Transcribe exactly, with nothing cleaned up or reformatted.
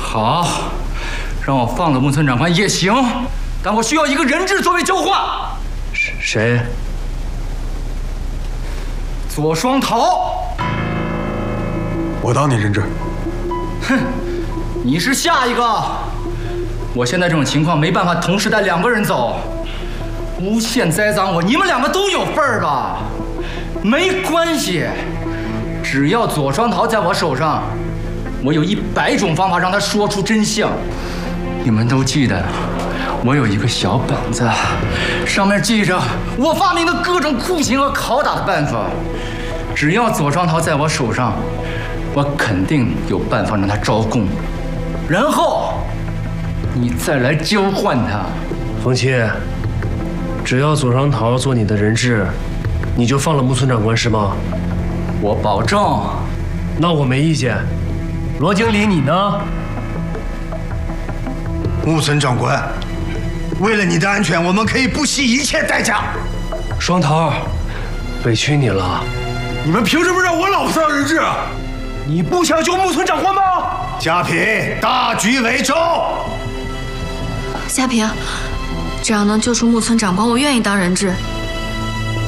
好，让我放了木村长官也行，但我需要一个人质作为交换。 谁？ 左双桃。 我当你人质。 哼，你是下一个。我现在这种情况没办法同时带两个人走，诬陷栽赃我，你们两个都有份儿吧？没关系，只要左双桃在我手上，我有一百种方法让他说出真相。你们都记得，我有一个小本子，上面记着我发明的各种酷刑和拷打的办法。只要左双桃在我手上，我肯定有办法让他招供，然后你再来交换他。 风七，只要左双桃做你的人质，你就放了木村长官是吗？ 我保证。 那我没意见。罗经理，你呢？ 木村长官，为了你的安全，我们可以不惜一切代价。 双桃，委屈你了。 你们凭什么让我老婆当人质？ 你不想救木村长官吗？ 嘉平，大局为重。 夏平，只要能救出木村长官，我愿意当人质。